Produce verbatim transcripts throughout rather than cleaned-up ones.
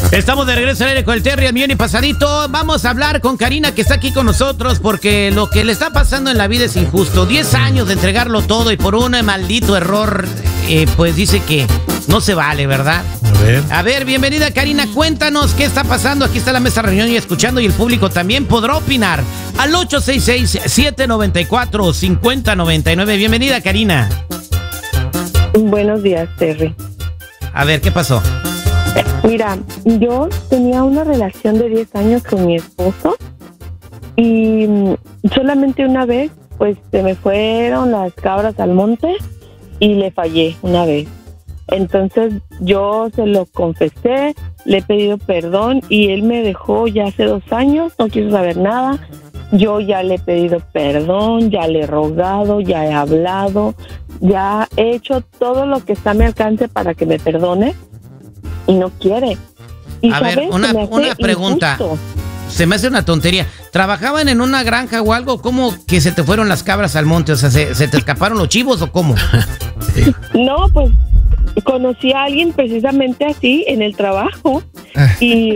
Estamos de regreso al aire con el Terry, el millón y pasadito. Vamos a hablar con Karina, que está aquí con nosotros, porque lo que le está pasando en la vida es injusto. Diez años de entregarlo todo y por un maldito error, eh, pues dice que no se vale, ¿verdad? A ver. A ver, bienvenida Karina, cuéntanos qué está pasando. Aquí está la mesa de reunión y escuchando, y el público también podrá opinar al ocho seis seis, siete nueve cuatro, cinco cero nueve nueve. Bienvenida Karina. Buenos días, Terry. A ver, ¿qué pasó? Mira, yo tenía una relación de diez años con mi esposo y solamente una vez, pues, se me fueron las cabras al monte y le fallé una vez. Entonces, yo se lo confesé, le he pedido perdón y él me dejó ya hace dos años, no quiso saber nada. Yo ya le he pedido perdón, ya le he rogado, ya he hablado, ya he hecho todo lo que está a mi alcance para que me perdone. Y no quiere. Y a ver, una, una pregunta. Injusto. Se me hace una tontería. ¿Trabajaban en una granja o algo? ¿Cómo que se te fueron las cabras al monte? O sea, ¿se, se te escaparon los chivos o cómo? Sí. No, pues conocí a alguien precisamente así en el trabajo. y,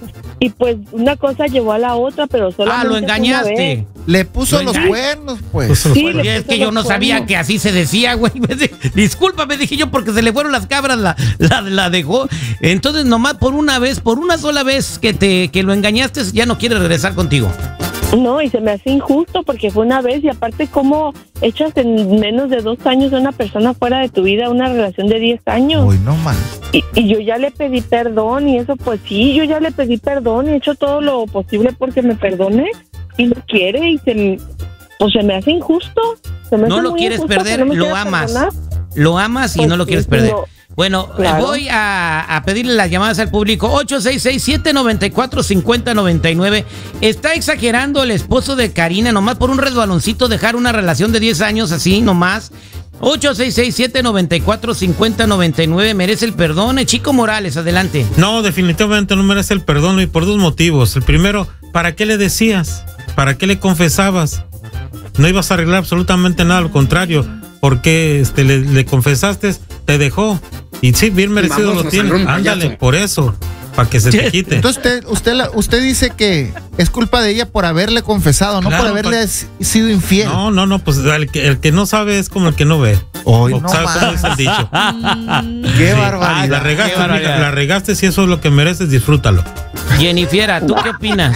y pues una cosa llevó a la otra, pero solamente. Ah, lo engañaste. Le puso los cuernos, pues. Sí, es que yo no sabía cuernos. Que así se decía, güey. Discúlpame, dije yo, porque se le fueron las cabras, la, la, la dejó. Entonces, nomás por una vez, por una sola vez que te que lo engañaste, ya no quiere regresar contigo. No, y se me hace injusto porque fue una vez, y aparte, ¿cómo echas en menos de dos años a una persona fuera de tu vida, una relación de diez años? Uy, no más. Y, y yo ya le pedí perdón, y eso, pues sí, yo ya le pedí perdón, y he hecho todo lo posible porque me perdone, y no quiere, y se, pues se me hace injusto. Se me no hace lo quieres perder, no lo amas. Perdonar. Lo amas y pues no lo quieres sí, perder. No. Bueno, claro. voy a, a pedirle las llamadas al público. ocho seis seis, siete nueve cuatro, cinco cero nueve nueve. Está exagerando el esposo de Karina, nomás por un resbaloncito dejar una relación de diez años así, nomás. ocho seis seis, siete nueve cuatro, cinco cero nueve nueve. Merece el perdón. Chico Morales, adelante. No, definitivamente no merece el perdón, y por dos motivos. El primero, ¿para qué le decías? ¿Para qué le confesabas? No ibas a arreglar absolutamente nada, al contrario. Porque este, le, le confesaste, te dejó. Y sí, bien merecido Vamos, lo tiene. Ándale, por eso, para que se te quite. Entonces usted, usted, usted dice que es culpa de ella por haberle confesado, no claro, por haberle pa... sido infiel. No, no, no, pues el que, el que no sabe es como el que no ve. Hoy no ¿Sabes cómo es el dicho? Qué sí. barbaridad. La regaste, qué barbaridad. La regaste, si eso es lo que mereces, disfrútalo. Jennifer, ¿tú qué opinas?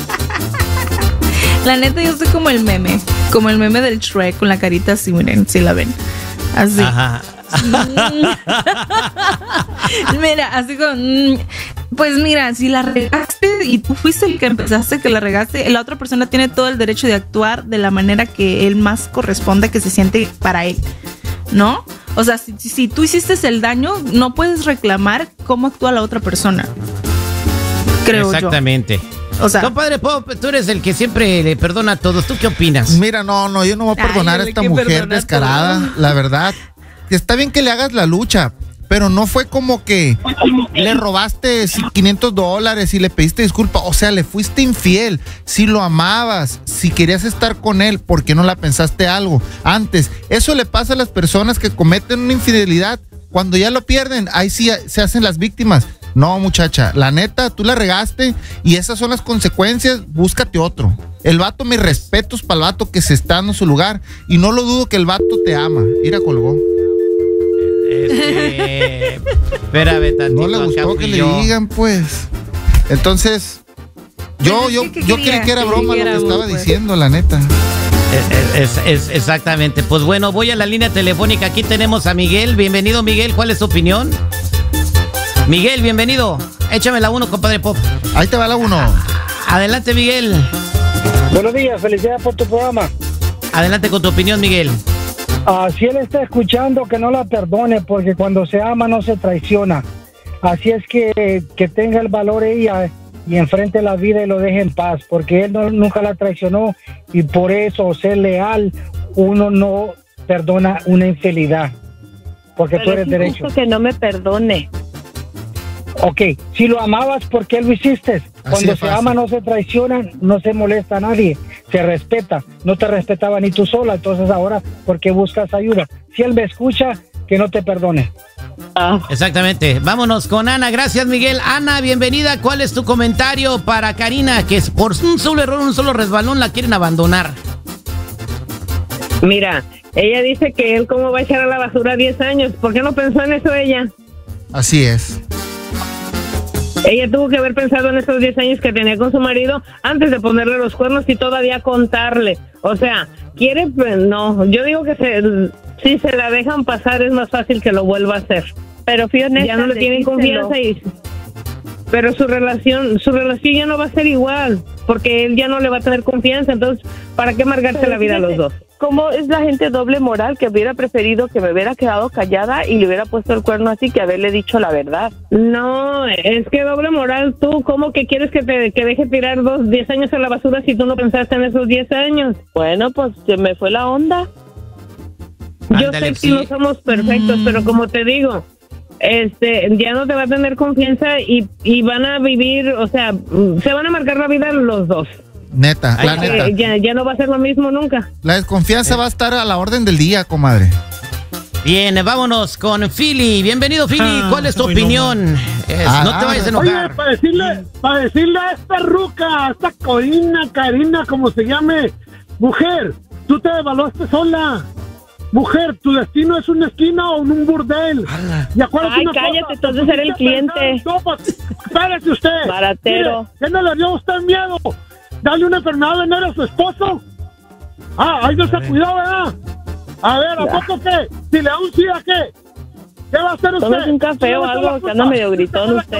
La neta, yo soy como el meme, como el meme del Shrek con la carita así, miren, si la ven. Así. Ajá. Mira, así como, pues mira, si la regaste y tú fuiste el que empezaste que la regaste, la otra persona tiene todo el derecho de actuar de la manera que él más corresponde, que se siente para él, ¿no? O sea, si, si tú hiciste el daño, no puedes reclamar cómo actúa la otra persona. Creo Exactamente. yo. O sea, compadre Pop, tú eres el que siempre le perdona a todos. ¿Tú qué opinas? Mira, no, no, yo no voy a perdonar Ay, a esta mujer descarada, todo. La verdad. Está bien que le hagas la lucha, pero no fue como que le robaste quinientos dólares y le pediste disculpa. O sea, le fuiste infiel. Si lo amabas, si querías estar con él, ¿por qué no la pensaste algo antes? Eso le pasa a las personas que cometen una infidelidad. Cuando ya lo pierden, ahí sí se hacen las víctimas. No, muchacha, la neta, tú la regaste y esas son las consecuencias, búscate otro. El vato, mis respetos para el vato que se está dando su lugar, y no lo dudo que el vato te ama. Mira, colgó. Este... Espérame tantito. No le gustó que le yo. digan, pues. Entonces, yo, yo, yo creí que era broma lo que estaba pues. diciendo, la neta. Es, es, es, exactamente. Pues bueno, voy a la línea telefónica. Aquí tenemos a Miguel. Bienvenido, Miguel. ¿Cuál es tu opinión? Miguel, bienvenido. Échame la uno, compadre Pop. Ahí te va la uno. Adelante, Miguel. Buenos días, felicidades por tu programa. Adelante con tu opinión, Miguel. Uh, si él está escuchando, que no la perdone, porque cuando se ama no se traiciona. Así es que que tenga el valor ella y enfrente la vida y lo deje en paz, porque él no, nunca la traicionó, y por eso, ser leal, uno no perdona una infidelidad, porque Pero tú eres es derecho. Que no me perdone. Ok, si lo amabas, ¿por qué lo hiciste? Cuando se ama no se traiciona, no se molesta a nadie, se respeta. No te respetaba ni tú sola, entonces ahora, ¿por qué buscas ayuda? Si él me escucha, que no te perdone. Ah. Exactamente. Vámonos con Ana. Gracias, Miguel. Ana, bienvenida. ¿Cuál es tu comentario para Karina, que es por un solo error, un solo resbalón, la quieren abandonar? Mira, ella dice que él cómo va a echar a la basura diez años. ¿Por qué no pensó en eso ella? Así es. Ella tuvo que haber pensado en esos diez años que tenía con su marido antes de ponerle los cuernos y todavía contarle. O sea, quiere, pues, no, yo digo que se, si se la dejan pasar es más fácil que lo vuelva a hacer. Pero fui honesta, ya no le tienen confianza y... Pero su relación, su relación ya no va a ser igual, porque él ya no le va a tener confianza, entonces, ¿para qué amargarse Pero la vida a los fíjate, dos? ¿Cómo es la gente doble moral que hubiera preferido que me hubiera quedado callada y le hubiera puesto el cuerno así que haberle dicho la verdad? No, es que doble moral tú, ¿cómo que quieres que te que deje tirar dos, diez años a la basura si tú no pensaste en esos diez años? Bueno, pues se me fue la onda. Yo Ándale, sé que sí. no somos perfectos, mm. pero como te digo, este, ya no te va a tener confianza y, y van a vivir, o sea, se van a marcar la vida los dos. Neta, la Ay, neta. Ya, ya no va a ser lo mismo nunca. La desconfianza va a estar a la orden del día, comadre. Bien, vámonos con Philly. Bienvenido, Philly. Ah, ¿Cuál es tu uy, opinión? Es, Ah, no te vayas a enojar. Oye, para decirle, para decirle a esta ruca, a esta Corina, Karina, como se llame, mujer, tú te devaluaste sola. Mujer, tu destino es una esquina o un burdel. Ala. Y acuérdate Ay, una cállate, cosa, entonces tú era el fuiste cliente. pensar, no, pues, espérese usted. Baratero. Mire, ¿qué no le dio a usted miedo? ¿Darle una enfermedad venérea a su esposo? Ah, ahí no se cuidó, ¿verdad? A ver, ¿a poco qué? Si le da un SIDA, ¿qué? ¿Qué va a hacer usted? Tómese un café o algo, que anda medio gritón usted.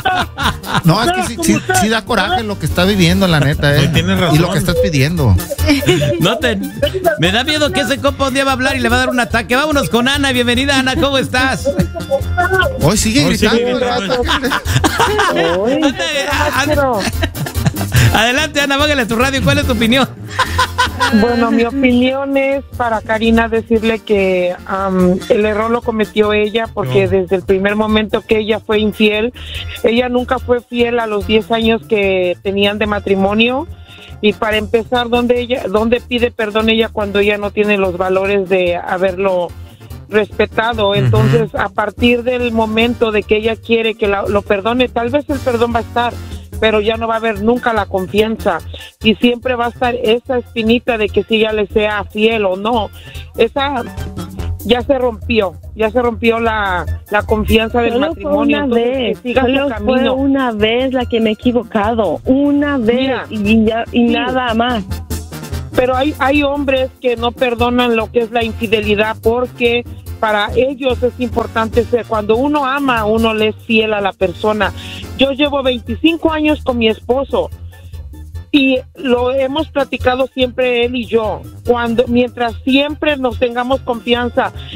No, es que sí, sí, sí da coraje lo que está viviendo, la neta, eh. Sí, tienes razón. Y lo que estás pidiendo. No te, me da miedo que ese compa un día va a hablar y le va a dar un ataque. Vámonos con Ana. Bienvenida, Ana. ¿Cómo estás? Hoy sigue Hoy sigue gritando. gritando. Uy, Ande, pero- ande. Adelante, Ana, bájale a tu radio. ¿Cuál es tu opinión? Bueno, mi opinión es para Karina decirle que um, el error lo cometió ella porque No. desde el primer momento que ella fue infiel, ella nunca fue fiel a los diez años que tenían de matrimonio. Y para empezar, ¿dónde ella, dónde pide perdón ella cuando ella no tiene los valores de haberlo respetado? Entonces, uh-huh. a partir del momento de que ella quiere que la, lo perdone, tal vez el perdón va a estar, pero ya no va a haber nunca la confianza y siempre va a estar esa espinita de que si ella le sea fiel o no. Esa ya se rompió, ya se rompió la, la confianza del Solo matrimonio. fue una Entonces, vez, que siga solo su camino. fue una vez la que me he equivocado, una vez. Mira, y, ya, y sí. nada más. Pero hay, hay hombres que no perdonan lo que es la infidelidad porque para ellos es importante ser, cuando uno ama, uno le es fiel a la persona. Yo llevo veinticinco años con mi esposo y lo hemos platicado siempre él y yo. Cuando, mientras siempre nos tengamos confianza